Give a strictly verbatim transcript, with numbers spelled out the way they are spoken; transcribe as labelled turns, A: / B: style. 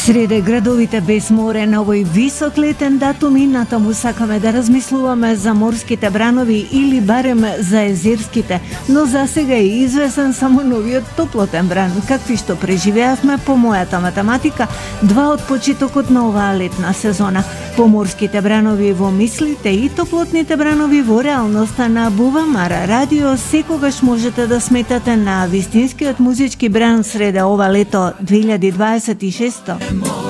A: Среде градовите без море на овој висок летен датум и натаму сакаме да размислуваме за морските бранови или барем за езерските, но за сега е известен само новиот топлотен бран, какви што преживеавме по мојата математика, два од почетокот на оваа летна сезона. Поморските бранови во мислите и топлотните бранови во реалноста на Бувамара радио секогаш можете да сметате на вистинскиот музички бран среде ова лето две илјади дваесет и шеста.